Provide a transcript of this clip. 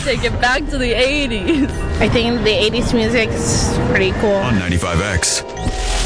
Take it back to the 80s. I think the 80s music's pretty cool. On 95X.